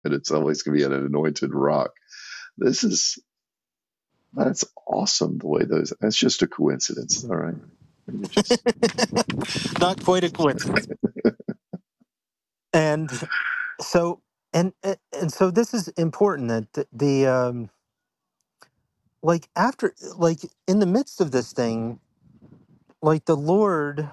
and it's always going to be an anointed rock. This is That's awesome. The way that's just a coincidence. All right. You're just, Not quite a coincidence. And so and so this is important that like after like in the midst of this thing, like the Lord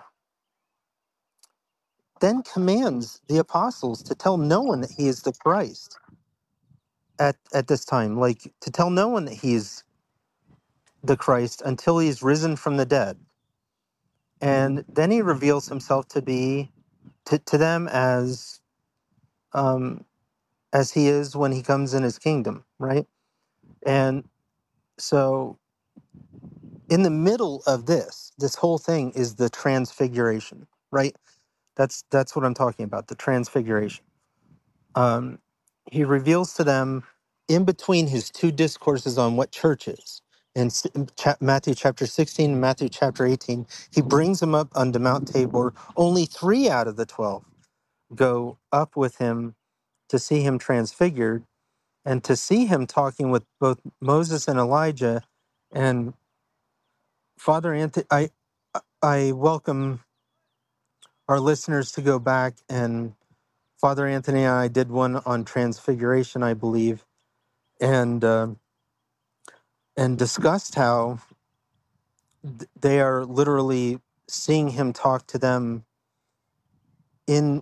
then commands the apostles to tell no one that he is the Christ at this time, like to tell no one that he is the Christ until he's risen from the dead. And then he reveals himself to be to them um as he is when he comes in his kingdom, right? And so in the middle of this whole thing is the transfiguration, right? That's what I'm talking about, the transfiguration. um, he reveals to them in between his two discourses on what church is. Matthew chapter 16 and Matthew chapter 18, he brings them up onto Mount Tabor. Only 3 out of the 12 go up with him to see him transfigured and to see him talking with both Moses and Elijah. And Father Anthony, I welcome our listeners to go back, and Father Anthony and I did one on transfiguration, I believe, and discussed how they are literally seeing him talk to them in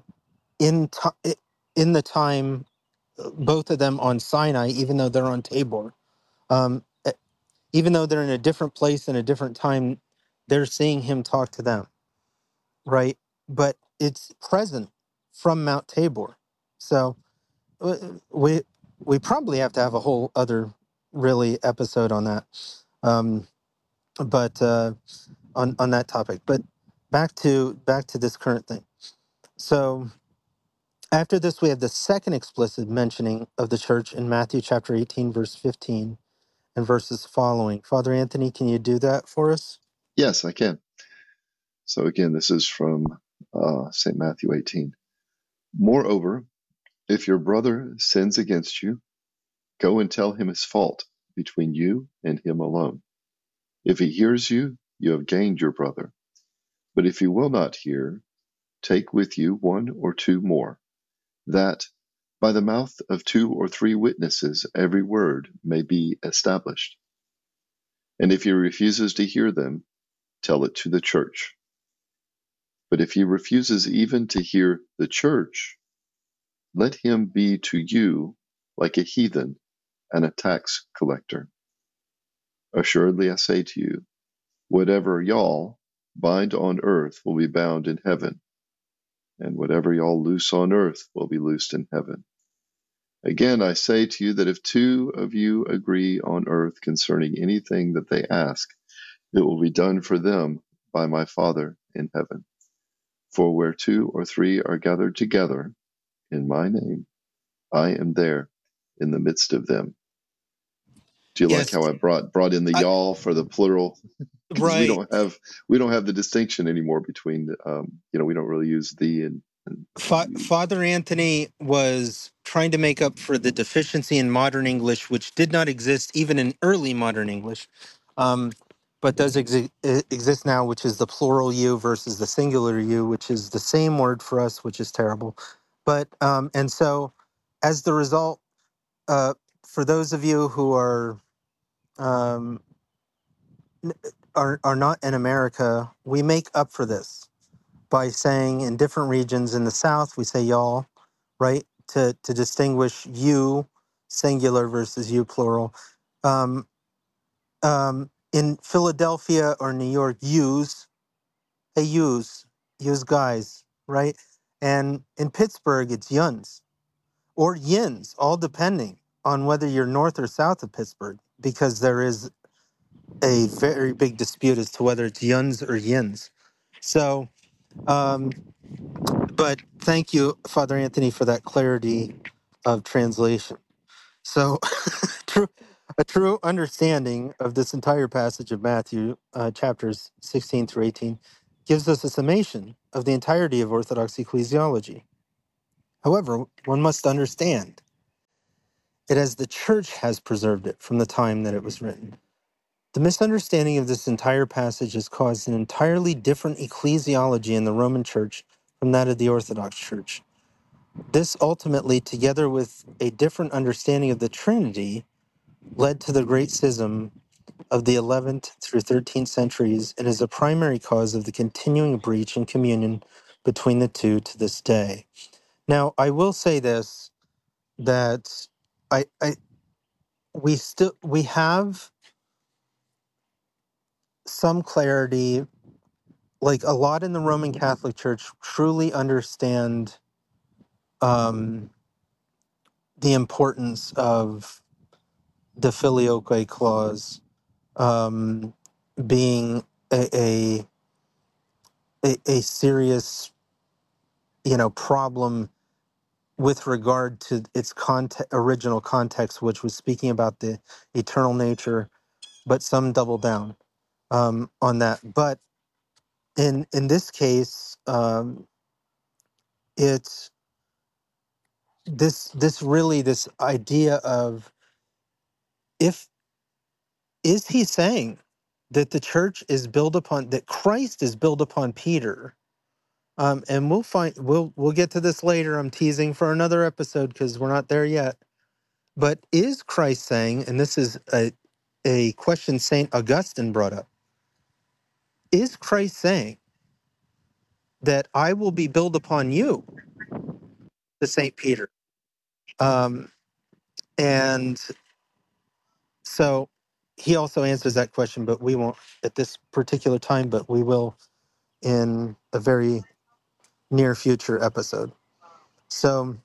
in the time, both of them on Sinai, even though they're on Tabor, um, e- even though they're in a different place and a different time, they're seeing him talk to them, right? But it's present from Mount Tabor, so we we probably have to have a whole other really episode on that. Um, but on that topic. But back to this current thing. So after this, we have the second explicit mentioning of the church in Matthew chapter 18, verse 15, and verses following. Father Anthony, can you do that for us? yes, I can. So again, this is from St. Matthew 18. Moreover, if your brother sins against you, go and tell him his fault between you and him alone. If he hears you, you have gained your brother. But if he will not hear, take with you one or two more, that by the mouth of 2 or 3 witnesses every word may be established. And if he refuses to hear them, tell it to the church. But if he refuses even to hear the church, let him be to you like a heathen and a tax collector. Assuredly I say to you, whatever y'all bind on earth will be bound in heaven, and whatever y'all loose on earth will be loosed in heaven. Again, I say to you that if 2 of you agree on earth concerning anything that they ask, it will be done for them by my Father in heaven. For where 2 or 3 are gathered together in my name, I am there in the midst of them. Do you like Yes. how I brought in the I, y'all for the plural? Because right. we don't have the distinction anymore between we don't really use the and you. Father Anthony was trying to make up for the deficiency in modern English, which did not exist even in early modern English, um, but does exist now, which is the plural you versus the singular you, which is the same word for us, which is terrible. But and so, as the result, uh, for those of you who um, are not in America, we make up for this by saying in different regions in the South, we say y'all, right? To distinguish you singular versus you plural. Um, in Philadelphia or New York, hey, use guys, right? And in Pittsburgh, it's yuns or yins, all depending on whether you're north or south of Pittsburgh, because there is a very big dispute as to whether it's yuns or yins. So, um, but thank you, Father Anthony, for that clarity of translation. So, true, a true understanding of this entire passage of Matthew, chapters 16 through 18, gives us a summation of the entirety of Orthodox ecclesiology. However, one must understand it as the church has preserved it from the time that it was written. The misunderstanding of this entire passage has caused an entirely different ecclesiology in the Roman Church from that of the Orthodox Church. This ultimately, together with a different understanding of the Trinity, led to the great schism of the 11th through 13th centuries and is a primary cause of the continuing breach in communion between the two to this day. Now, I will say this, that we have some clarity, like a lot in the Roman Catholic Church truly understand um, the importance of the filioque clause um, being a serious, problem with regard to its original context, which was speaking about the eternal nature, but some double down on that. But in this case, it's this idea of, if is he saying that the church is built upon, that Christ is built upon Peter? And we'll get to this later. I'm teasing for another episode because we're not there yet. But is Christ saying, and this is a question Saint Augustine brought up, is Christ saying that I will be built upon you, the Saint Peter? Um, and so he also answers that question, but we won't at this particular time, but we will in a very near future episode. So,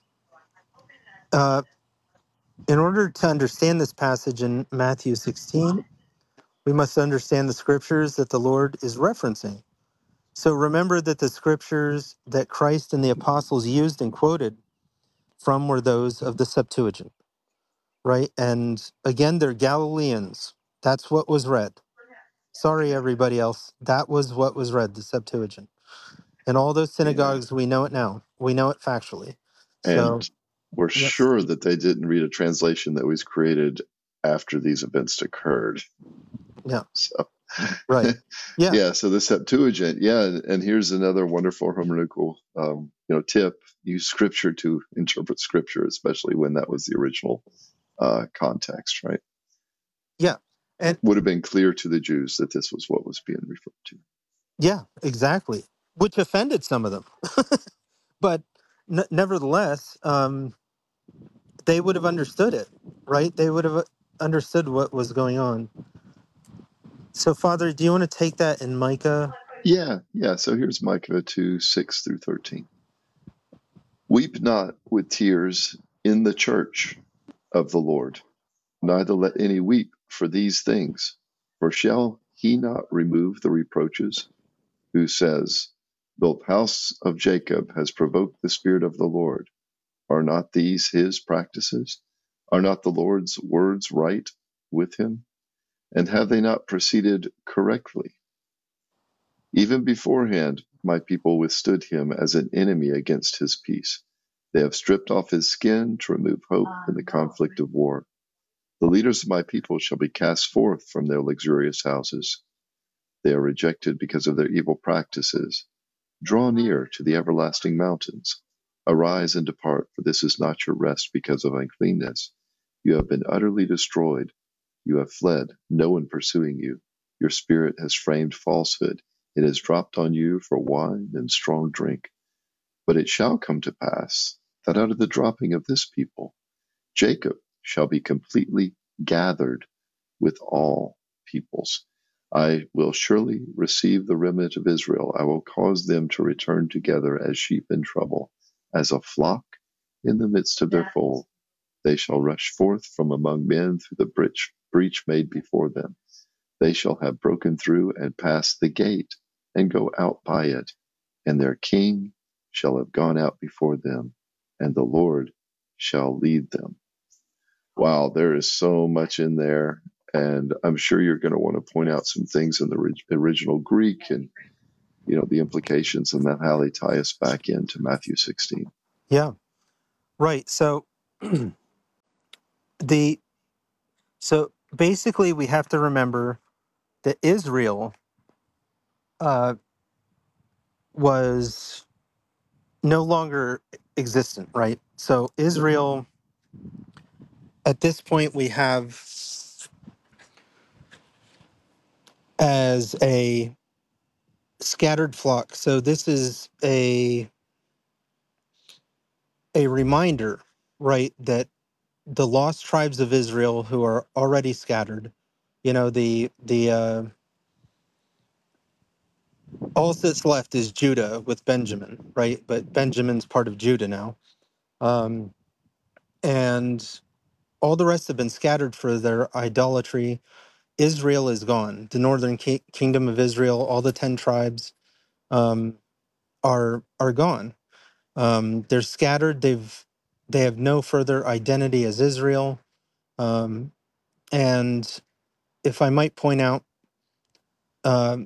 in order to understand this passage in Matthew 16, we must understand the scriptures that the Lord is referencing. So remember that the scriptures that Christ and the apostles used and quoted from were those of the Septuagint, right? And again, they're Galileans. That's what was read. Sorry, everybody else. That was what was read, the Septuagint. In all those Yeah. synagogues, we know it now. We know it factually. And So, we're yes. sure that they didn't read a translation that was created after these events occurred. Yeah, So, right. Yeah, yeah, so the Septuagint, yeah, and here's another wonderful hermeneutical, tip: use Scripture to interpret Scripture, especially when that was the original context. Right? yeah. And Would have been clear to the Jews that this was what was being referred to. yeah, exactly. Which offended some of them. But nevertheless, they would have understood it, right? They would have understood what was going on. So, Father, do you want to take that in Micah? Yeah, yeah. So here's Micah 2:6-13. Weep not with tears in the church of the Lord, neither let any weep for these things. For shall he not remove the reproaches, who says, the house of Jacob has provoked the Spirit of the Lord? Are not these his practices? Are not the Lord's words right with him? And have they not proceeded correctly? Even beforehand, my people withstood him as an enemy against his peace. They have stripped off his skin to remove hope in the conflict of war. The leaders of my people shall be cast forth from their luxurious houses. They are rejected because of their evil practices. Draw near to the everlasting mountains. Arise and depart, for this is not your rest because of uncleanness. You have been utterly destroyed. You have fled, no one pursuing you. Your spirit has framed falsehood. It has dropped on you for wine and strong drink. But it shall come to pass that out of the dropping of this people, Jacob shall be completely gathered with all peoples. I will surely receive the remnant of Israel. I will cause them to return together as sheep in trouble, as a flock in the midst of their fold. They shall rush forth from among men through the breach made before them. They shall have broken through and passed the gate and go out by it, and their king shall have gone out before them, and the Lord shall lead them. Wow, there is so much in there. And I'm sure you're going to want to point out some things in the original Greek and, the implications and then how they tie us back into Matthew 16. Yeah, right. So, the so basically we have to remember that Israel uh, was no longer existent, right? So Israel, at this point, we have as a scattered flock. So this is a reminder, right, that the lost tribes of Israel who are already scattered, you know, the all that's left is Judah with Benjamin, right? But Benjamin's part of Judah now, and all the rest have been scattered for their idolatry. Israel is gone. The northern kingdom of Israel, all the 10 tribes, um, are gone. They're scattered. They have no further identity as Israel. Um, and if I might point out, um,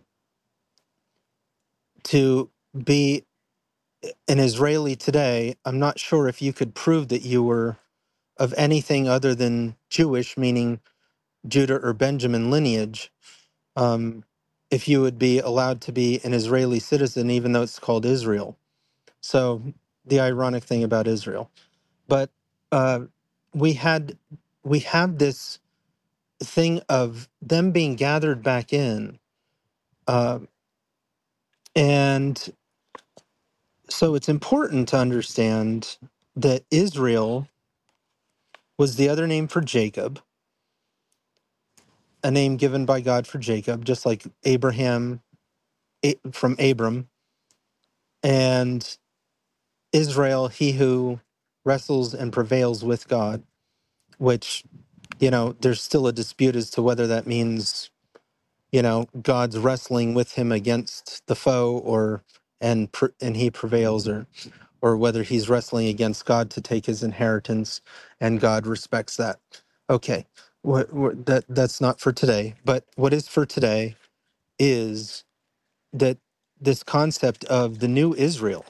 to be an Israeli today, I'm not sure if you could prove that you were of anything other than Jewish, meaning Judah or Benjamin lineage, um, if you would be allowed to be an Israeli citizen, even though it's called Israel. So the ironic thing about Israel, but uh, we had we have this thing of them being gathered back in, uh, and so it's important to understand that Israel was the other name for Jacob, a name given by God for Jacob, just like Abraham from Abram, and Israel, he who wrestles and prevails with God, which, there's still a dispute as to whether that means, God's wrestling with him against the foe and he prevails, or whether he's wrestling against God to take his inheritance and God respects that. Okay. That's not for today, but what is for today is that this concept of the new Israel,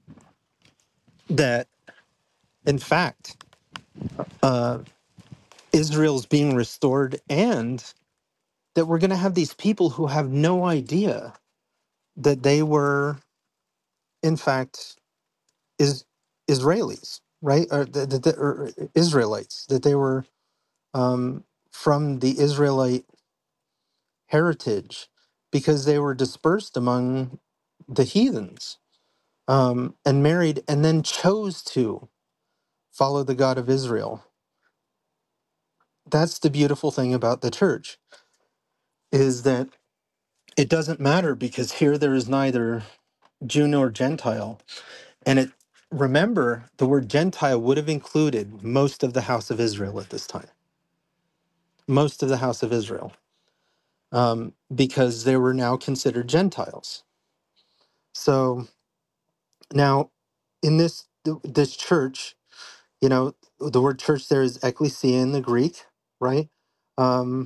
that in fact, uh, Israel's being restored, and that we're going to have these people who have no idea that they were, in fact, is Israelis, right? Or Israelites, that they were from the Israelite heritage because they were dispersed among the heathens, and married and then chose to follow the God of Israel. That's the beautiful thing about the church, is that it doesn't matter because here there is neither Jew nor Gentile. And remember, the word Gentile would have included most of the house of Israel at this time, most of the house of Israel, because they were now considered Gentiles. So now in this church, the word church there is ekklesia in the Greek, right? Um,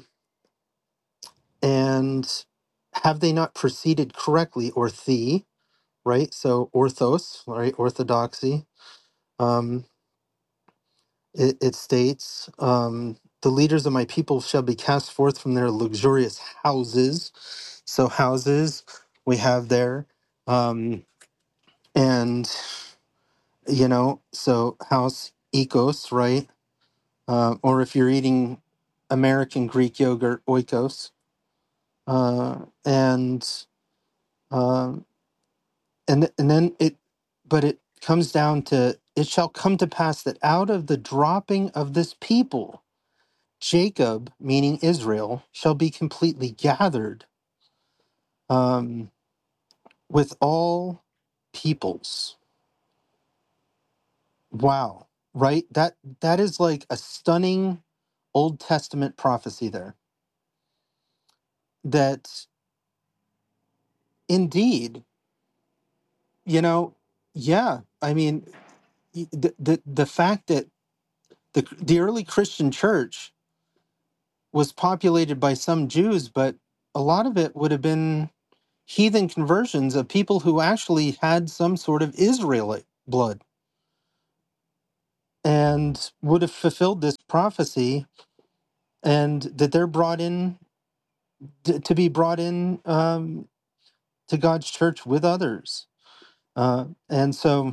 and have they not proceeded correctly, or right? So orthos, right? Orthodoxy. Um, it states, the leaders of my people shall be cast forth from their luxurious houses. So houses we have there. And, so house, ecos, right? Or if you're eating American Greek yogurt, oikos. And um, and then but it comes down to, it shall come to pass that out of the dropping of this people, Jacob, meaning Israel, shall be completely gathered, um, with all peoples. Wow, right? That is like a stunning Old Testament prophecy there. That indeed, you know, yeah. I mean, the fact that the early Christian church was populated by some Jews, but a lot of it would have been heathen conversions of people who actually had some sort of Israelite blood. and would have fulfilled this prophecy, and that they're brought in to be brought in to God's church with others. And so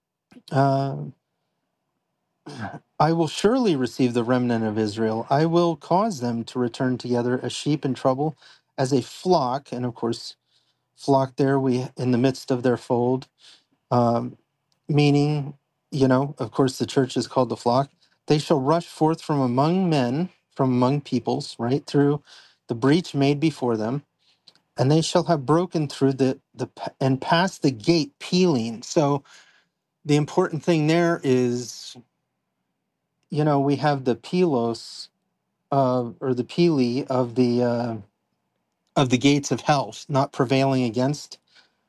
I will surely receive the remnant of Israel. I will cause them to return together as sheep in trouble, as a flock. And of course, flock there, we in the midst of their fold, meaning, of course, the church is called the flock. They shall rush forth from among men, from among peoples, right through the breach made before them, and they shall have broken through and passed the gate peeling. So the important thing there is, we have the pelos or the pili of the gates of hell, not prevailing against.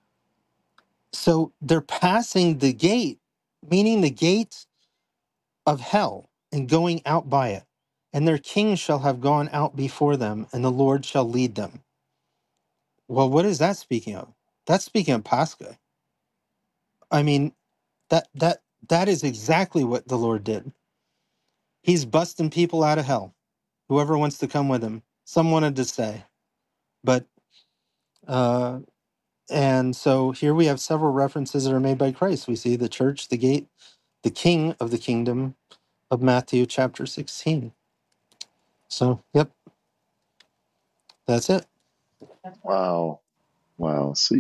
So they're passing the gate, meaning the gate of hell, and going out by it. And their kings shall have gone out before them, and the Lord shall lead them. Well, what is that speaking of? That's speaking of Pascha. I mean, that is exactly what the Lord did. He's busting people out of hell. Whoever wants to come with him. Some wanted to stay, but and so here we have several references that are made by Christ. We see the church, the gate, the king of the kingdom of Matthew chapter 16. So, yep, that's it. Wow. Wow. So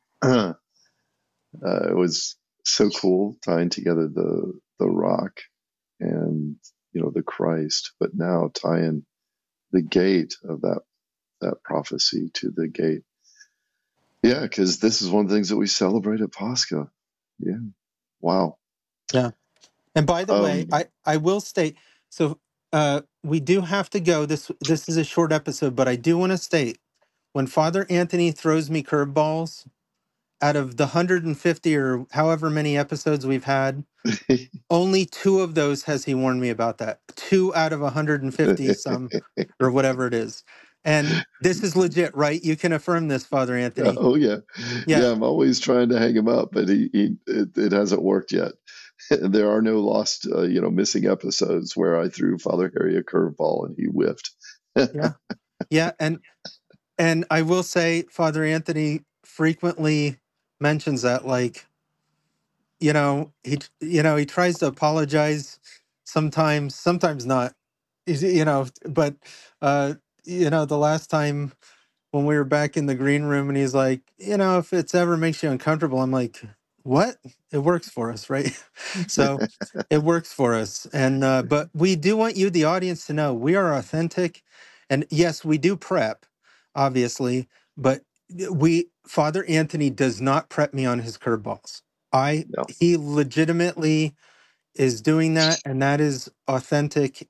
it was so cool tying together the rock and, the Christ, but now tying the gate of that prophecy to the gate. Yeah. Cause this is one of the things that we celebrate at Pascha. Yeah. Wow. Yeah. And by the way, I will state, so we do have to go. This is a short episode, but I do want to state, when Father Anthony throws me curveballs, out of the 150 or however many episodes we've had, only 2 of those has he warned me about that. 2 out of 150 some, or whatever it is. And this is legit, right? You can affirm this, Father Anthony. Oh yeah. Yeah. Yeah. I'm always trying to hang him up, but it hasn't worked yet. There are no lost, missing episodes where I threw Father Harry a curveball and he whiffed. Yeah. Yeah. And I will say, Father Anthony frequently mentions that, like, he tries to apologize sometimes not. But the last time when we were back in the green room, and he's like, if it's ever makes you uncomfortable, I'm like, what? It works for us, right? So it works for us. And but we do want you, the audience, to know we are authentic. And yes, we do prep, obviously, but Father Anthony does not prep me on his curveballs. No. He legitimately is doing that, and that is authentic.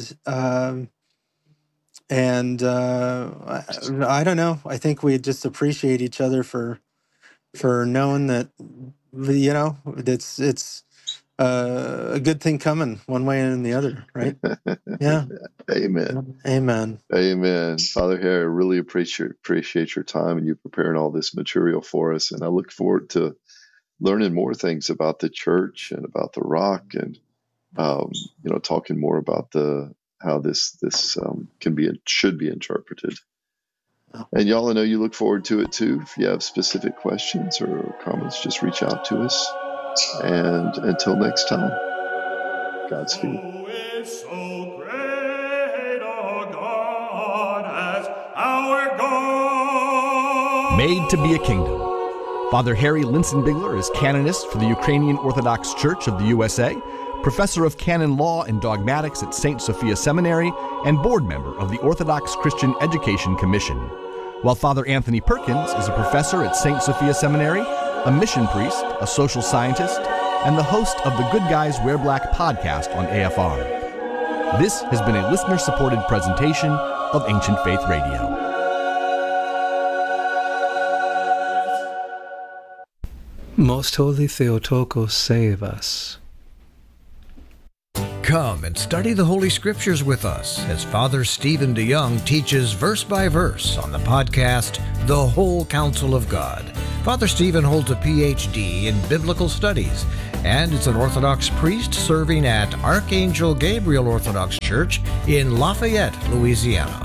And I don't know. I think we just appreciate each other for knowing that, it's a good thing coming one way and the other, right? Yeah. Amen. Amen. Amen. Father Harry, I really appreciate your time and you preparing all this material for us. And I look forward to learning more things about the church and about the rock, and talking more about how this should be interpreted. And y'all, I know you look forward to it too. If you have specific questions or comments, just reach out to us. And until next time, Godspeed. Made to be a Kingdom. Father Harry Linsenbigler is canonist for the Ukrainian Orthodox Church of the USA, professor of canon law and dogmatics at St. Sophia Seminary, and board member of the Orthodox Christian Education Commission. While Father Anthony Perkins is a professor at St. Sophia Seminary, a mission priest, a social scientist, and the host of the Good Guys Wear Black podcast on AFR. This has been a listener-supported presentation of Ancient Faith Radio. Most Holy Theotokos, save us. Come and study the Holy Scriptures with us as Father Stephen DeYoung teaches verse by verse on the podcast, The Whole Counsel of God. Father Stephen holds a PhD in Biblical Studies and is an Orthodox priest serving at Archangel Gabriel Orthodox Church in Lafayette, Louisiana.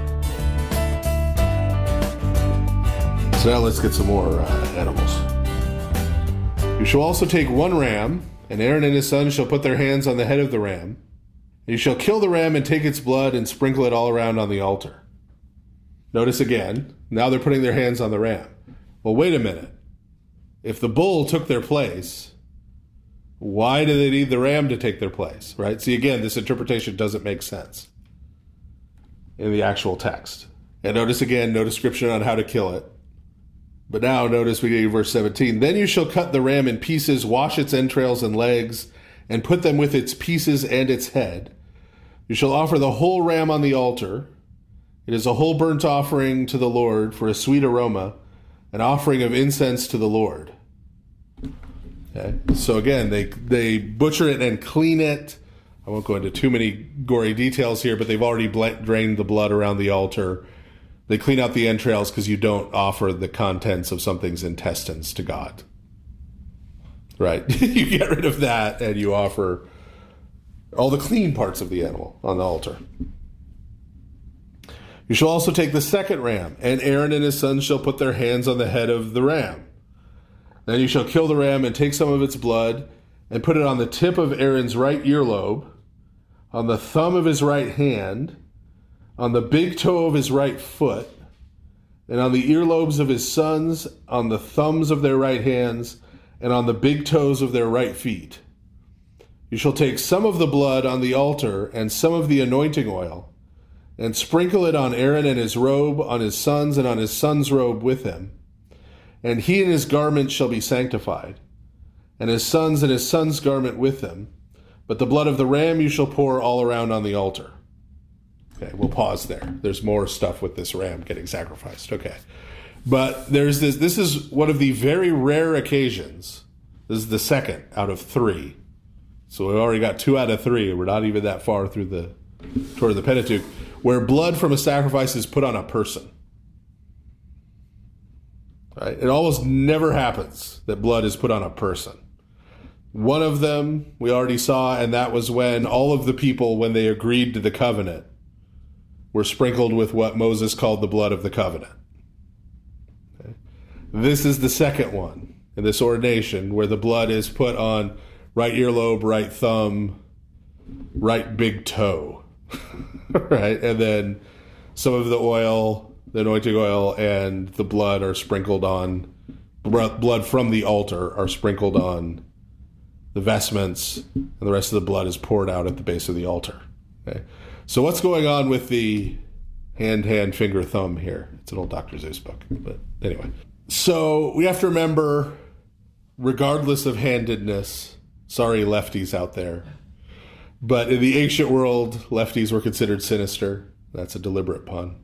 So now let's get some more animals. You shall also take one ram, and Aaron and his sons shall put their hands on the head of the ram. You shall kill the ram and take its blood and sprinkle it all around on the altar. Notice again, now they're putting their hands on the ram. Well, wait a minute. If the bull took their place, why do they need the ram to take their place, right? See, again, this interpretation doesn't make sense in the actual text. And notice again, no description on how to kill it. But now notice we get to verse 17. Then you shall cut the ram in pieces, wash its entrails and legs, and put them with its pieces and its head. You shall offer the whole ram on the altar. It is a whole burnt offering to the Lord for a sweet aroma, an offering of incense to the Lord. Okay. So again, they butcher it and clean it. I won't go into too many gory details here, but they've already drained the blood around the altar. They clean out the entrails because you don't offer the contents of something's intestines to God. Right? You get rid of that and you offer all the clean parts of the animal on the altar. You shall also take the second ram, and Aaron and his sons shall put their hands on the head of the ram. Then you shall kill the ram and take some of its blood and put it on the tip of Aaron's right earlobe, on the thumb of his right hand, on the big toe of his right foot, and on the earlobes of his sons, on the thumbs of their right hands, and on the big toes of their right feet. You shall take some of the blood on the altar and some of the anointing oil, and sprinkle it on Aaron and his robe, on his sons and on his son's robe with him. And he and his garment shall be sanctified, and his sons and his son's garment with them. But the blood of the ram you shall pour all around on the altar. Okay, we'll pause there. There's more stuff with this ram getting sacrificed. Okay. But there's this is one of the very rare occasions. This is the second out of 3. So we've already got 2 out of 3. We're not even that far through toward the Pentateuch, where blood from a sacrifice is put on a person. Right? It almost never happens that blood is put on a person. One of them we already saw, and that was when all of the people, when they agreed to the covenant, were sprinkled with what Moses called the blood of the covenant. Okay? This is the second one in this ordination, where the blood is put on right earlobe, right thumb, right big toe. Right? And then some of the oil, the anointing oil, and the blood are sprinkled on, blood from the altar are sprinkled on the vestments, and the rest of the blood is poured out at the base of the altar. Okay? So what's going on with the hand, finger, thumb here? It's an old Dr. Seuss book, but anyway. So we have to remember, regardless of handedness, sorry lefties out there, but in the ancient world, lefties were considered sinister. That's a deliberate pun.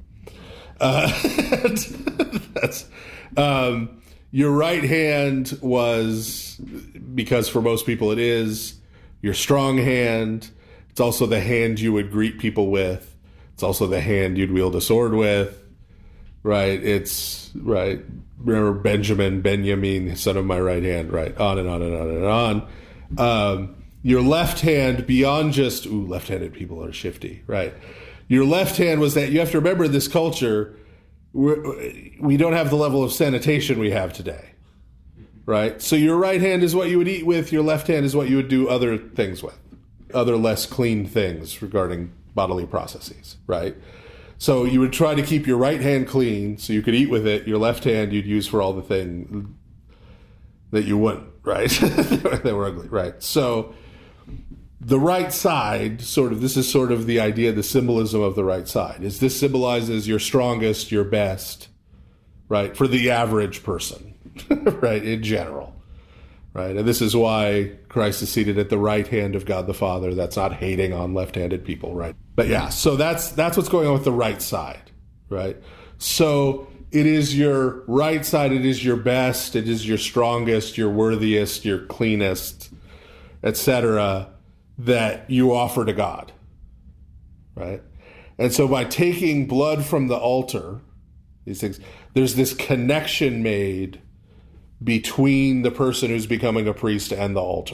Your right hand was, because for most people it is, your strong hand. It's also the hand you would greet people with. It's also the hand you'd wield a sword with. Right? It's, right. Remember Benjamin, son of my right hand, right? On and on and on and on. Your left hand, beyond just, left-handed people are shifty, right? Your left hand was that, you have to remember, in this culture, we don't have the level of sanitation we have today, right? So your right hand is what you would eat with, your left hand is what you would do other things with, other less clean things regarding bodily processes, right? So you would try to keep your right hand clean so you could eat with it. Your left hand you'd use for all the things that you wouldn't, right? That were ugly, right? So the right side, this is sort of the idea, the symbolism of the right side. Is this symbolizes your strongest, your best, right? For the average person, right? In general, right? And this is why Christ is seated at the right hand of God the Father. That's not hating on left-handed people, right? But yeah, so that's what's going on with the right side, right? So it is your right side, it is your best, it is your strongest, your worthiest, your cleanest, etc., that you offer to God, right? And so by taking blood from the altar, these things, there's this connection made between the person who's becoming a priest and the altar.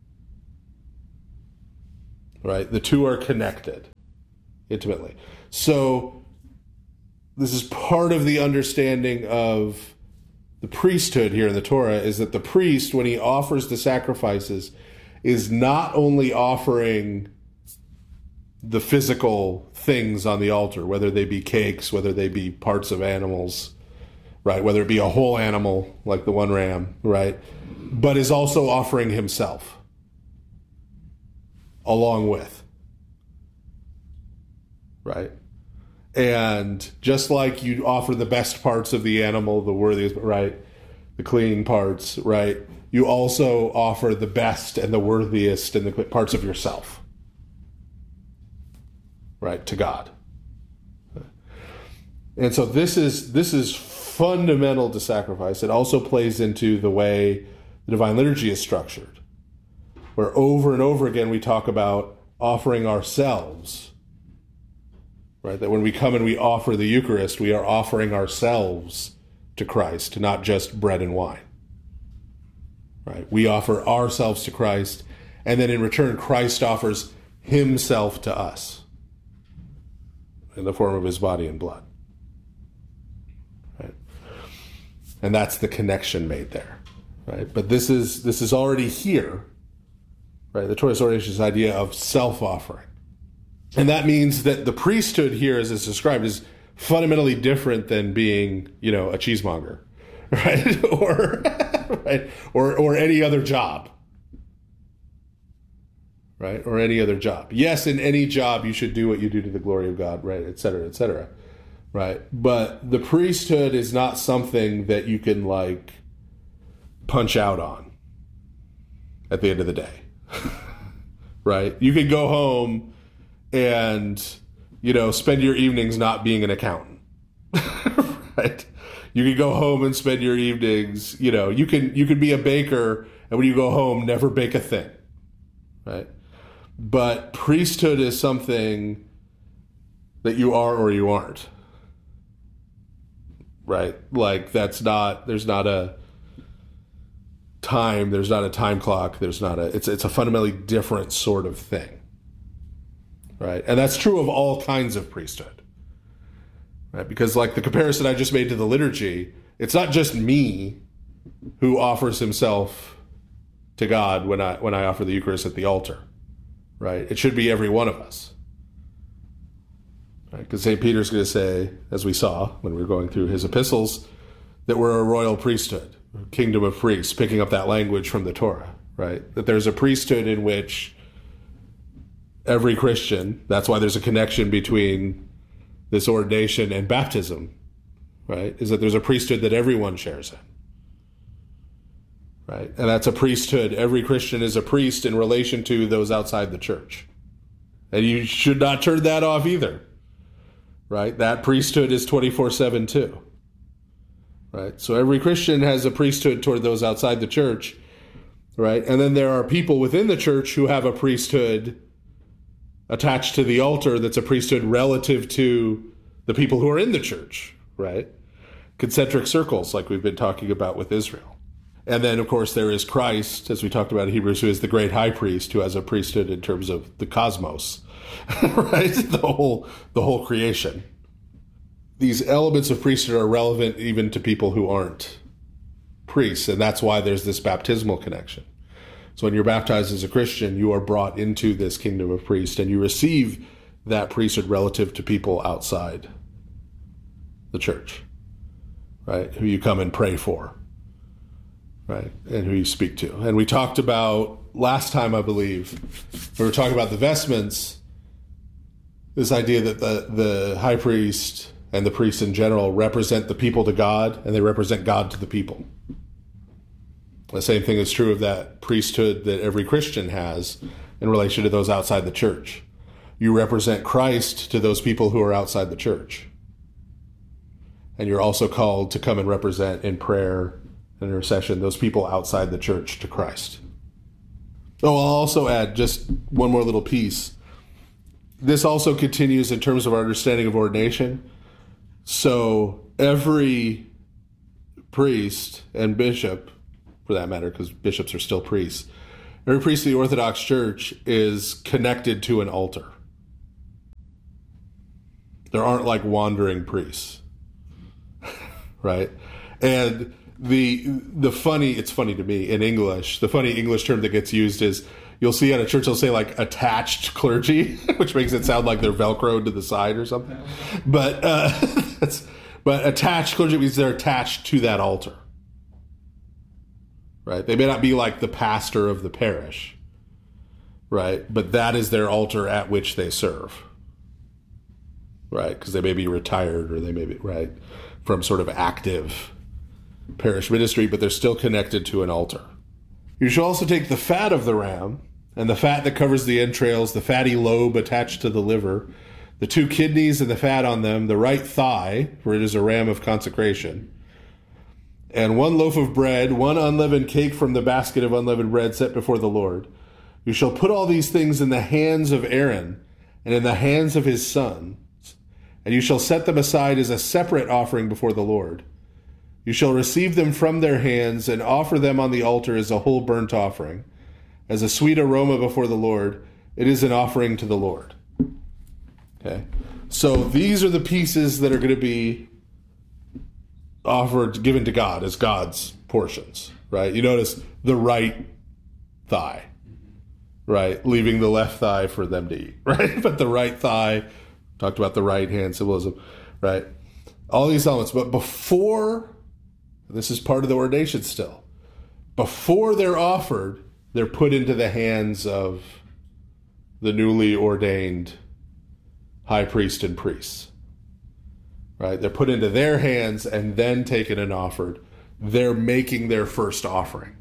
Right? The two are connected intimately. So this is part of the understanding of the priesthood here in the Torah, is that the priest, when he offers the sacrifices, is not only offering the physical things on the altar, whether they be cakes, whether they be parts of animals, right? Whether it be a whole animal like the one ram, right? But is also offering himself along with, right? And just like you offer the best parts of the animal, the worthiest, right? The clean parts, right? You also offer the best and the worthiest and the parts of yourself, right, to God. And so this is fundamental to sacrifice. It also plays into the way the Divine Liturgy is structured, where over and over again we talk about offering ourselves, right? That when we come and we offer the Eucharist, we are offering ourselves to Christ, not just bread and wine. Right? We offer ourselves to Christ, and then in return, Christ offers himself to us in the form of his body and blood. Right? And that's the connection made there. Right? But this is already here. Right? The Torah is already this idea of self-offering. And that means that the priesthood here, as it's described, is fundamentally different than being, a cheesemonger, right? Or right? Or any other job. Right? Or any other job. Yes, in any job you should do what you do to the glory of God, right? Et cetera, et cetera. Right? But the priesthood is not something that you can punch out on at the end of the day. Right? You can go home and, spend your evenings not being an accountant. Right? You can go home and spend your evenings, you can be a baker, and when you go home, never bake a thing. Right? But priesthood is something that you are or you aren't. Right? There's not a time, there's not a time clock, it's a fundamentally different sort of thing. Right? And that's true of all kinds of priesthood. Right? Because the comparison I just made to the liturgy, it's not just me who offers himself to God when I offer the Eucharist at the altar. Right? It should be every one of us. Right? Because St. Peter's going to say, as we saw when we were going through his epistles, that we're a royal priesthood, a kingdom of priests, picking up that language from the Torah. Right? That there's a priesthood in which every Christian, that's why there's a connection between this ordination and baptism, right? Is that there's a priesthood that everyone shares in, right? And that's a priesthood. Every Christian is a priest in relation to those outside the church. And you should not turn that off either, right? That priesthood is 24/7 too, right? So every Christian has a priesthood toward those outside the church, right? And then there are people within the church who have a priesthood attached to the altar that's a priesthood relative to the people who are in the church, right? Concentric circles like we've been talking about with Israel. And then, of course, there is Christ, as we talked about in Hebrews, who is the great high priest, who has a priesthood in terms of the cosmos, right? The whole creation. These elements of priesthood are relevant even to people who aren't priests, and that's why there's this baptismal connection. So when you're baptized as a Christian, you are brought into this kingdom of priests, and you receive that priesthood relative to people outside the church, right? Who you come and pray for, right? And who you speak to. And we talked about, last time I believe, we were talking about the vestments, this idea that the high priest and the priests in general represent the people to God, and they represent God to the people. The same thing is true of that priesthood that every Christian has in relation to those outside the church. You represent Christ to those people who are outside the church. And you're also called to come and represent in prayer and intercession those people outside the church to Christ. Oh, I'll also add just one more little piece. This also continues in terms of our understanding of ordination. So every priest and bishop, for that matter, because bishops are still priests, every priest of the Orthodox Church is connected to an altar. There aren't like wandering priests, right? And it's funny to me in English, the funny English term that gets used is, you'll see at a church, they'll say like attached clergy, which makes it sound like they're Velcroed to the side or something. But but attached clergy means they're attached to that altar, right? They may not be like the pastor of the parish, right? But that is their altar at which they serve, right? Because they may be retired or they may be, right, from sort of active parish ministry, but they're still connected to an altar. You shall also take the fat of the ram, and the fat that covers the entrails, the fatty lobe attached to the liver, the 2 kidneys and the fat on them, the right thigh, for it is a ram of consecration, and 1 loaf of bread, 1 unleavened cake from the basket of unleavened bread set before the Lord. You shall put all these things in the hands of Aaron and in the hands of his sons, and you shall set them aside as a separate offering before the Lord. You shall receive them from their hands and offer them on the altar as a whole burnt offering, as a sweet aroma before the Lord. It is an offering to the Lord. Okay, so these are the pieces that are going to be offered, given to God as God's portions, right? You notice the right thigh, right? Leaving the left thigh for them to eat, right? But the right thigh, talked about the right hand symbolism, right? All these elements. But before, this is part of the ordination still, before they're offered, they're put into the hands of the newly ordained high priest and priests, right? They're put into their hands and then taken and offered. They're making their first offering,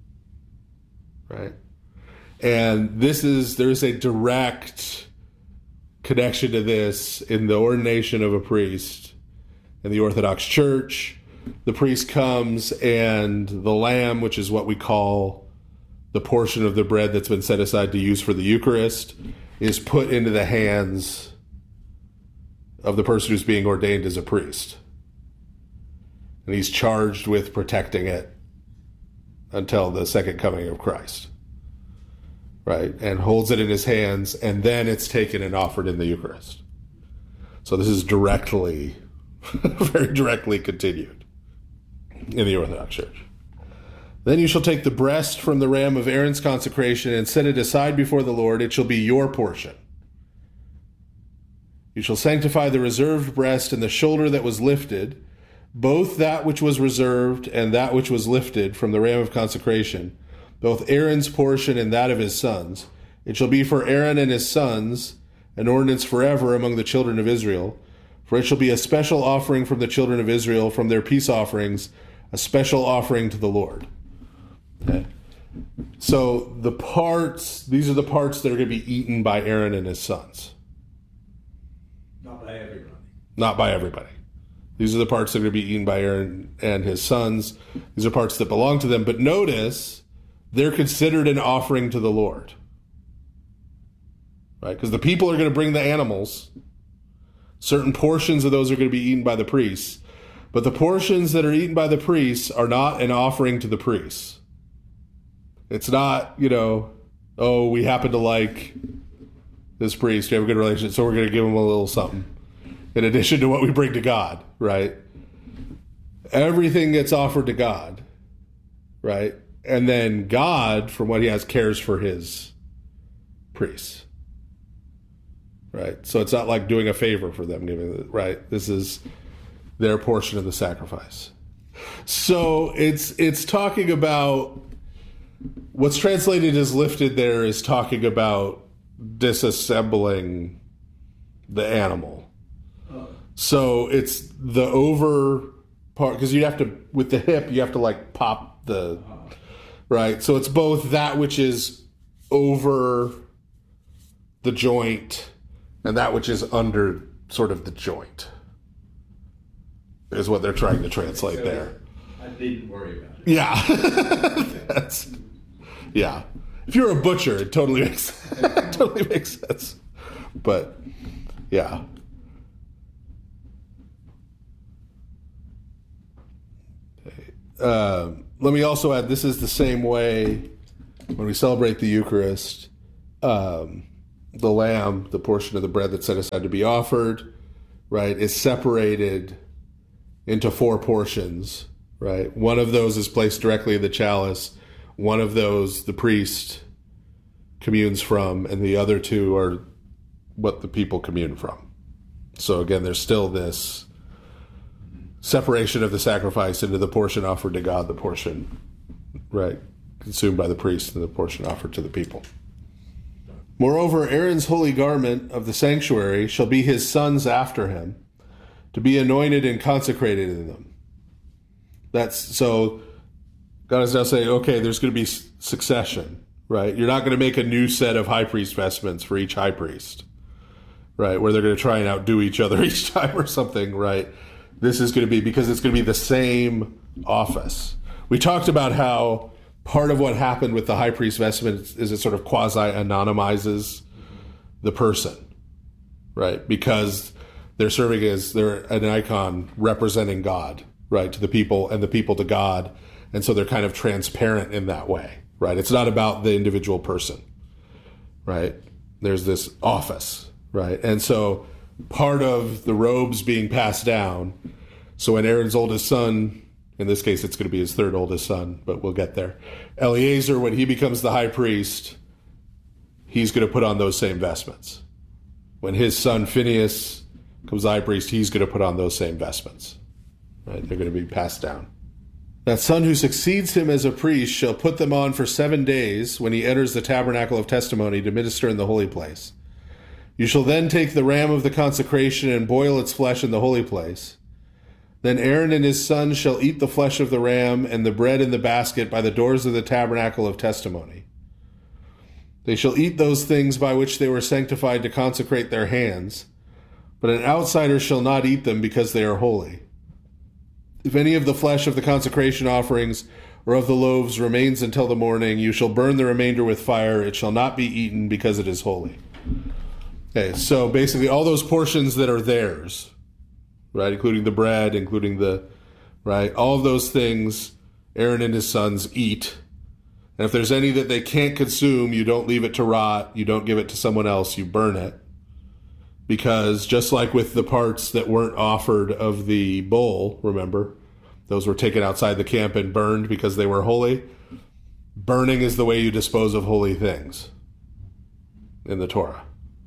right? And there's a direct connection to this in the ordination of a priest in the Orthodox Church. The priest comes and the lamb, which is what we call the portion of the bread that's been set aside to use for the Eucharist, is put into the hands of the person who's being ordained as a priest. And he's charged with protecting it until the second coming of Christ, right? And holds it in his hands, and then it's taken and offered in the Eucharist. So this is directly, very directly continued in the Orthodox Church. Then you shall take the breast from the ram of Aaron's consecration and set it aside before the Lord. It shall be your portion. You shall sanctify the reserved breast and the shoulder that was lifted, both that which was reserved and that which was lifted from the ram of consecration, both Aaron's portion and that of his sons. It shall be for Aaron and his sons an ordinance forever among the children of Israel. For it shall be a special offering from the children of Israel, from their peace offerings, a special offering to the Lord. Okay. So these are the parts that are going to be eaten by Aaron and his sons. Not by everybody. Not by everybody. These are the parts that are going to be eaten by Aaron and his sons. These are parts that belong to them. But notice, they're considered an offering to the Lord. Right? Because the people are going to bring the animals. Certain portions of those are going to be eaten by the priests. But the portions that are eaten by the priests are not an offering to the priests. It's not, we happen to like this priest, we have a good relationship, so we're going to give him a little something in addition to what we bring to God, right? Everything gets offered to God, right? And then God, from what he has, cares for his priests, right? So it's not like doing a favor for them, right? This is their portion of the sacrifice. So it's talking about, what's translated as lifted there is talking about disassembling the animal. So it's the over part, because you have to, with the hip, you have to like pop the, right? So it's both that which is over the joint and that which is under sort of the joint, is what they're trying to translate there. I didn't worry about it. Yeah. Yeah. If you're a butcher, it totally makes sense. But yeah. Okay. let me also add, this is the same way when we celebrate the Eucharist. The lamb, the portion of the bread that's set aside to be offered, right, is separated into 4 portions, right? One of those is placed directly in the chalice. One of those the priest communes from, and the other 2 are what the people commune from. So again, there's still this separation of the sacrifice into the portion offered to God, the portion, right, consumed by the priest, and the portion offered to the people. Moreover, Aaron's holy garment of the sanctuary shall be his sons after him, to be anointed and consecrated in them. That's so God is now saying, okay, there's going to be succession, right? You're not going to make a new set of high priest vestments for each high priest, right? Where they're going to try and outdo each other each time or something, right? This is going to be, because it's going to be the same office. We talked about how part of what happened with the high priest vestment is it sort of quasi-anonymizes the person, right? Because they're serving as, they're an icon representing God, right, to the people, and the people to God. And so they're kind of transparent in that way, right? It's not about the individual person, right? There's this office, right? And so part of the robes being passed down, so when Aaron's oldest son, in this case it's going to be his 3rd oldest son, but we'll get there, Eleazar, when he becomes the high priest, he's going to put on those same vestments. When his son Phinehas becomes the high priest, he's going to put on those same vestments, right? They're going to be passed down. That son who succeeds him as a priest shall put them on for 7 days when he enters the tabernacle of testimony to minister in the holy place. You shall then take the ram of the consecration and boil its flesh in the holy place. Then Aaron and his sons shall eat the flesh of the ram and the bread in the basket by the doors of the tabernacle of testimony. They shall eat those things by which they were sanctified to consecrate their hands, but an outsider shall not eat them because they are holy. If any of the flesh of the consecration offerings or of the loaves remains until the morning, you shall burn the remainder with fire. It shall not be eaten because it is holy. Okay, so basically all those portions that are theirs, right, including the bread, including the, right, all of those things Aaron and his sons eat. And if there's any that they can't consume, you don't leave it to rot, you don't give it to someone else, you burn it. Because just like with the parts that weren't offered of the bull, remember, those were taken outside the camp and burned because they were holy. Burning is the way you dispose of holy things in the Torah.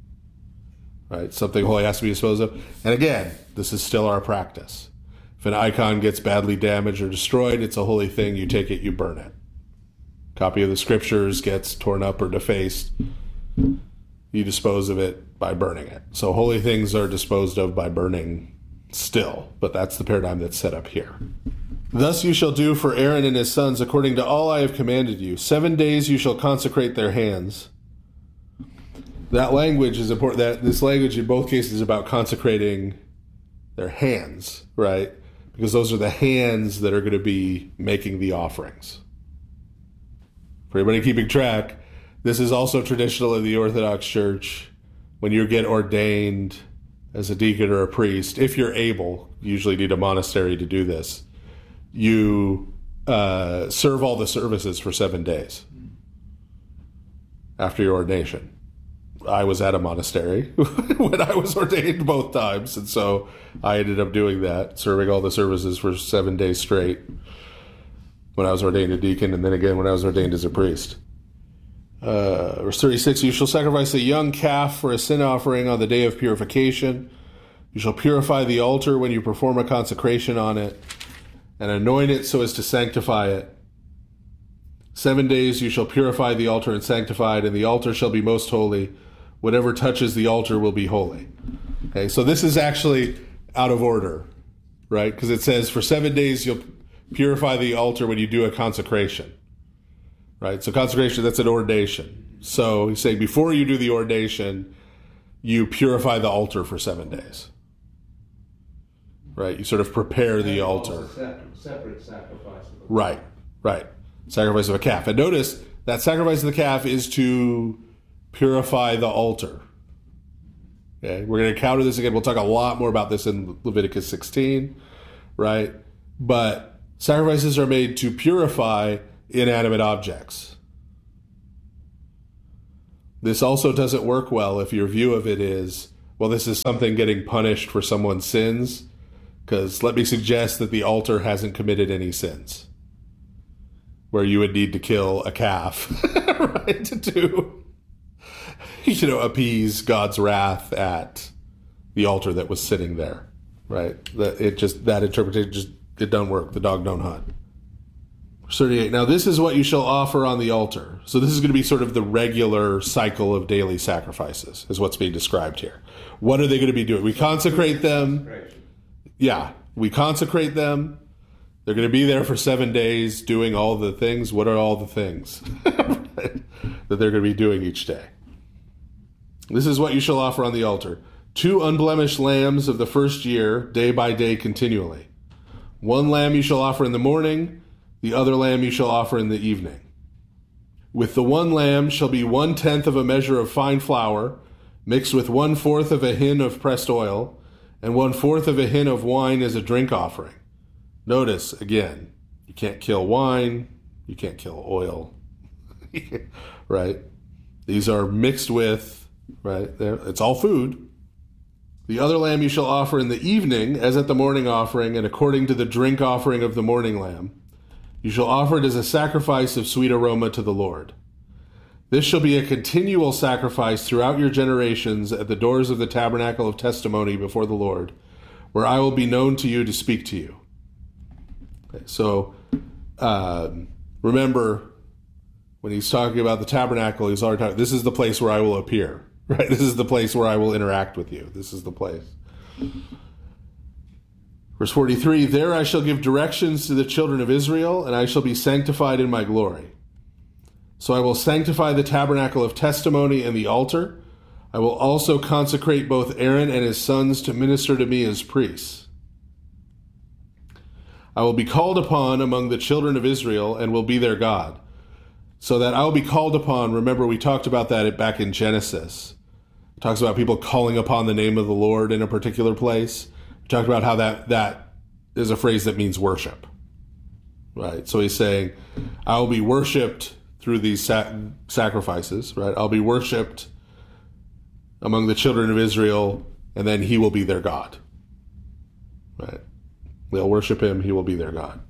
Right? Something holy has to be disposed of. And again, this is still our practice. If an icon gets badly damaged or destroyed, it's a holy thing. You take it, you burn it. Copy of the scriptures gets torn up or defaced. You dispose of it by burning it. So holy things are disposed of by burning still, but that's the paradigm that's set up here. Thus you shall do for Aaron and his sons according to all I have commanded you. 7 days you shall consecrate their hands. That language is important. That this language in both cases is about consecrating their hands, right? Because those are the hands that are going to be making the offerings. For anybody keeping track, this is also traditional in the Orthodox Church. When you get ordained as a deacon or a priest, if you're able, you usually need a monastery to do this, you serve all the services for 7 days after your ordination. I was at a monastery when I was ordained both times, and so I ended up doing that, serving all the services for 7 days straight when I was ordained a deacon, and then again when I was ordained as a priest. Verse 36, you shall sacrifice a young calf for a sin offering on the day of purification. You shall purify the altar when you perform a consecration on it, and anoint it so as to sanctify it. 7 days you shall purify the altar and sanctify it, and the altar shall be most holy. Whatever touches the altar will be holy. Okay, so this is actually out of order, right? Because it says for 7 days you'll purify the altar when you do a consecration, right? So consecration, that's an ordination. So he's saying before you do the ordination, you purify the altar for 7 days, right? You sort of prepare the altar. Separate sacrifice. Right. Sacrifice of a calf. And notice that sacrifice of the calf is to purify the altar. Okay, we're going to encounter this again. We'll talk a lot more about this in Leviticus 16, right? But Sacrifices are made to purify inanimate objects. This also doesn't work well if your view of it is, well, this is something getting punished for someone's sins, because let me suggest that the altar hasn't committed any sins, where you would need to kill a calf, right, to appease God's wrath at the altar that was sitting there, right? That interpretation it don't work. The dog don't hunt. Verse 38. Now this is what you shall offer on the altar. So this is going to be sort of the regular cycle of daily sacrifices, is what's being described here. What are they going to be doing? We consecrate them. Yeah, we consecrate them. They're going to be there for 7 days doing all the things. What are all the things that they're going to be doing each day? This is what you shall offer on the altar. 2 unblemished lambs of the first year, day by day continually. 1 lamb you shall offer in the morning, the other lamb you shall offer in the evening. With the 1 lamb shall be 1/10 of a measure of fine flour, mixed with 1/4 of a hin of pressed oil, and 1/4 of a hin of wine as a drink offering. Notice, again, you can't kill wine, you can't kill oil, right? These are mixed with, right? It's all food. The other lamb you shall offer in the evening, as at the morning offering, and according to the drink offering of the morning lamb. You shall offer it as a sacrifice of sweet aroma to the Lord. This shall be a continual sacrifice throughout your generations at the doors of the tabernacle of testimony before the Lord, where I will be known to you to speak to you. Okay, so remember, when he's talking about the tabernacle, he's already talking, this is the place where I will appear. Right? This is the place where I will interact with you. This is the place. Verse 43, there I shall give directions to the children of Israel, and I shall be sanctified in my glory. So I will sanctify the tabernacle of testimony and the altar. I will also consecrate both Aaron and his sons to minister to me as priests. I will be called upon among the children of Israel and will be their God. So that I will be called upon, remember we talked about that back in Genesis. It talks about people calling upon the name of the Lord in a particular place. We talked about how that is a phrase that means worship. Right? So he's saying, I will be worshipped through these sacrifices, right? I'll be worshipped among the children of Israel, and then he will be their God. Right? They'll worship him, he will be their God.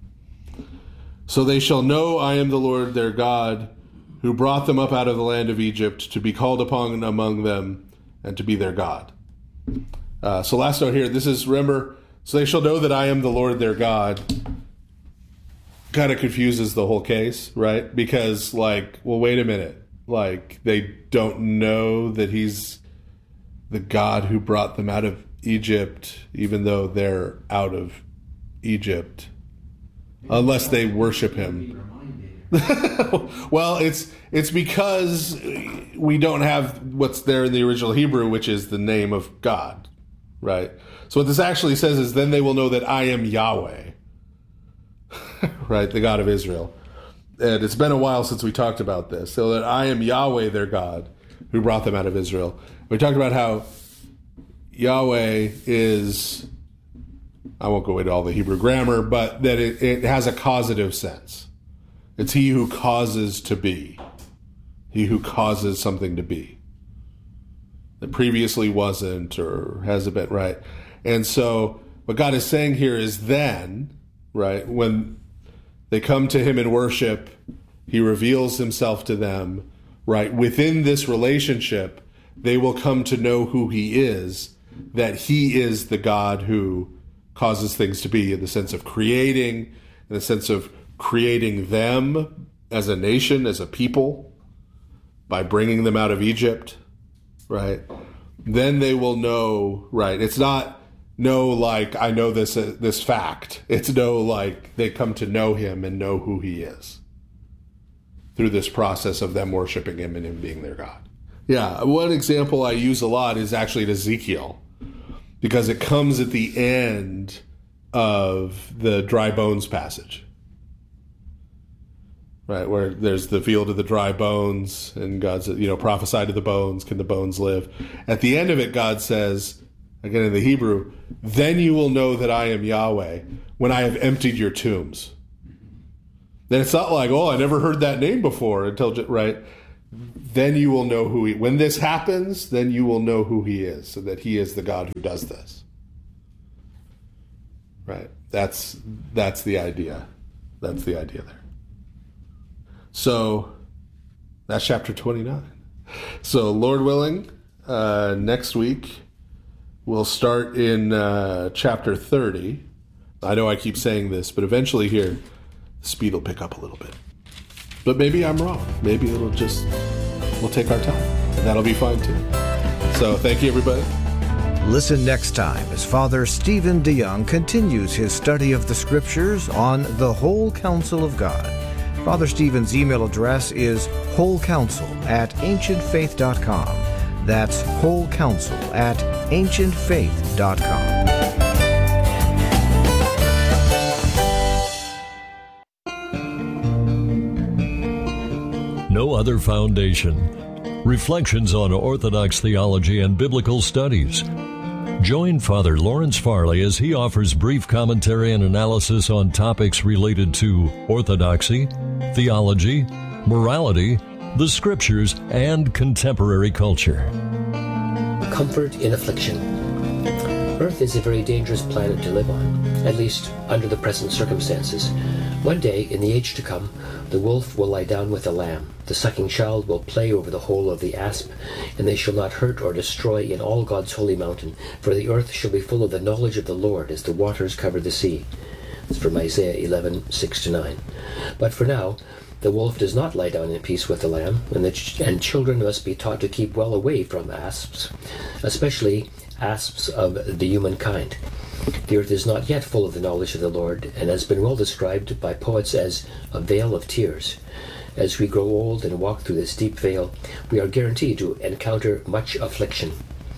So they shall know I am the Lord their God, who brought them up out of the land of Egypt to be called upon among them and to be their God. So last note here, this is, remember, so they shall know that I am the Lord their God. Kind of confuses the whole case, right? Because, like, well, wait a minute. Like, they don't know that he's the God who brought them out of Egypt, even though they're out of Egypt. Unless they worship him. Well, it's because we don't have what's there in the original Hebrew, which is the name of God, right? So what this actually says is, then they will know that I am Yahweh, right? The God of Israel. And it's been a while since we talked about this. So that I am Yahweh, their God, who brought them out of Israel. We talked about how Yahweh is, I won't go into all the Hebrew grammar, but that it has a causative sense. It's he who causes to be. He who causes something to be. That previously wasn't or hasn't been, right? And so what God is saying here is then, right, when they come to him in worship, he reveals himself to them, right? Within this relationship, they will come to know who he is, that he is the God who causes things to be, in the sense of creating, in the sense of creating them as a nation, as a people, by bringing them out of Egypt, right? Then they will know, right? It's not know like, I know this fact. It's know like they come to know him and know who he is through this process of them worshiping him and him being their God. Yeah, one example I use a lot is actually in Ezekiel, because it comes at the end of the dry bones passage, right? Where there's the field of the dry bones, and God's, prophesy to the bones, can the bones live? At the end of it, God says, again in the Hebrew, then you will know that I am Yahweh when I have emptied your tombs. then it's not like, oh, I never heard that name before until, right? Then you will know who when this happens, then you will know who he is, so that he is the God who does this. Right? That's the idea. That's the idea there. So that's chapter 29. So Lord willing, next week we'll start in chapter 30. I know I keep saying this, but eventually here, the speed will pick up a little bit. But maybe I'm wrong. Maybe we'll take our time, and that'll be fine too. So thank you, everybody. Listen next time as Father Stephen DeYoung continues his study of the Scriptures on the whole counsel of God. Father Stephen's email address is wholecounsel@ancientfaith.com. That's wholecounsel@ancientfaith.com. No Other Foundation. Reflections on Orthodox theology and biblical studies. Join Father Lawrence Farley as he offers brief commentary and analysis on topics related to orthodoxy, theology, morality, the Scriptures, and contemporary culture. Comfort in affliction. Earth is a very dangerous planet to live on, at least under the present circumstances. One day, in the age to come, the wolf will lie down with the lamb, the sucking child will play over the hole of the asp, and they shall not hurt or destroy in all God's holy mountain, for the earth shall be full of the knowledge of the Lord as the waters cover the sea. It's from Isaiah 11:6-9. But for now, the wolf does not lie down in peace with the lamb, and children must be taught to keep well away from asps, especially asps of the human kind. The earth is not yet full of the knowledge of the Lord, and has been well described by poets as a vale of tears. As we grow old and walk through this deep vale, we are guaranteed to encounter much affliction.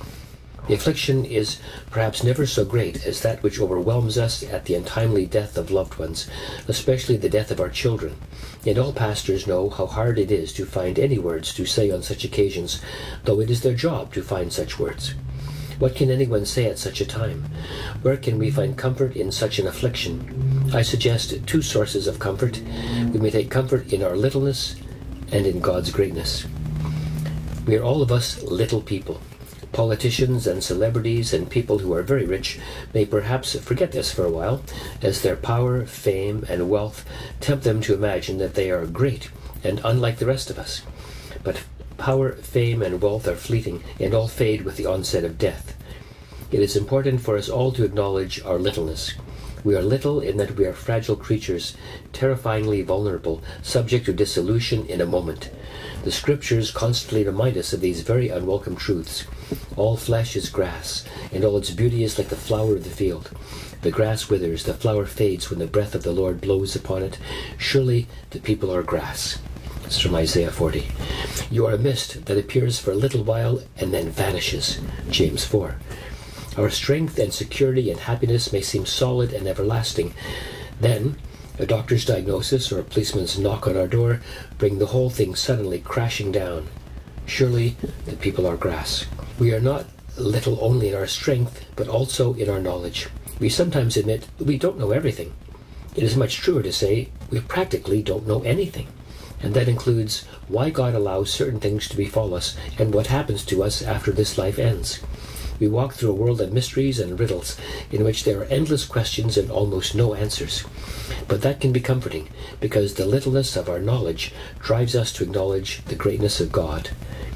The affliction is perhaps never so great as that which overwhelms us at the untimely death of loved ones, especially the death of our children. And all pastors know how hard it is to find any words to say on such occasions, though it is their job to find such words. What can anyone say at such a time? Where can we find comfort in such an affliction? I suggest two sources of comfort. We may take comfort in our littleness and in God's greatness. We are all of us little people. Politicians and celebrities and people who are very rich may perhaps forget this for a while, as their power, fame, and wealth tempt them to imagine that they are great and unlike the rest of us. But power, fame, and wealth are fleeting and all fade with the onset of death. It is important for us all to acknowledge our littleness. We are little in that we are fragile creatures, terrifyingly vulnerable, subject to dissolution in a moment. The Scriptures constantly remind us of these very unwelcome truths. All flesh is grass, and all its beauty is like the flower of the field. The grass withers, the flower fades when the breath of the Lord blows upon it. Surely the people are grass. It's from Isaiah 40. You are a mist that appears for a little while and then vanishes. James 4. Our strength and security and happiness may seem solid and everlasting. Then, a doctor's diagnosis or a policeman's knock on our door bring the whole thing suddenly crashing down. Surely the people are grass. We are not little only in our strength, but also in our knowledge. We sometimes admit we don't know everything. It is much truer to say we practically don't know anything. And that includes why God allows certain things to befall us and what happens to us after this life ends. We walk through a world of mysteries and riddles in which there are endless questions and almost no answers. But that can be comforting because the littleness of our knowledge drives us to acknowledge the greatness of God.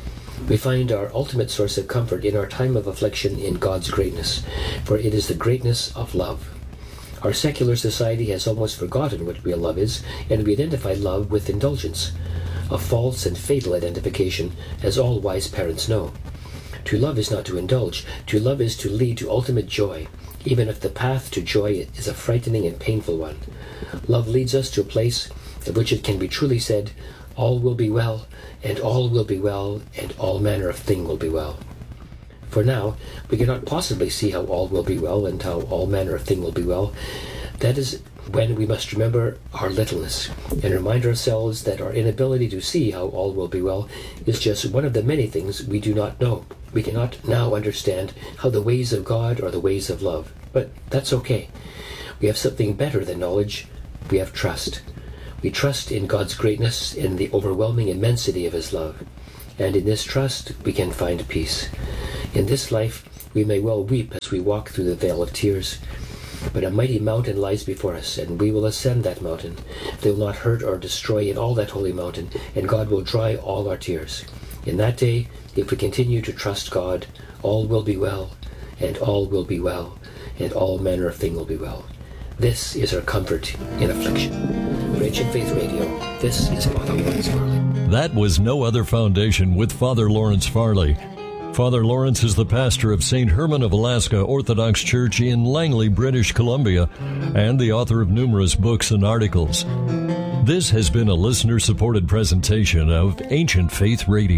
We find our ultimate source of comfort in our time of affliction in God's greatness, for it is the greatness of love. Our secular society has almost forgotten what real love is, and we identify love with indulgence, a false and fatal identification, as all wise parents know. To love is not to indulge. To love is to lead to ultimate joy, even if the path to joy is a frightening and painful one. Love leads us to a place at which it can be truly said, all will be well, and all will be well, and all manner of thing will be well. For now, we cannot possibly see how all will be well and how all manner of thing will be well. That is when we must remember our littleness and remind ourselves that our inability to see how all will be well is just one of the many things we do not know. We cannot now understand how the ways of God are the ways of love, but that's okay. We have something better than knowledge. We have trust. We trust in God's greatness, in the overwhelming immensity of his love. And in this trust, we can find peace. In this life, we may well weep as we walk through the vale of tears, but a mighty mountain lies before us, and we will ascend that mountain. They will not hurt or destroy in all that holy mountain, and God will dry all our tears. In that day, if we continue to trust God, all will be well, and all will be well, and all manner of thing will be well. This is our comfort in affliction. For Ancient Faith Radio, this is Father Lawrence Farley. That was No Other Foundation with Father Lawrence Farley. Father Lawrence is the pastor of St. Herman of Alaska Orthodox Church in Langley, British Columbia, and the author of numerous books and articles. This has been a listener-supported presentation of Ancient Faith Radio.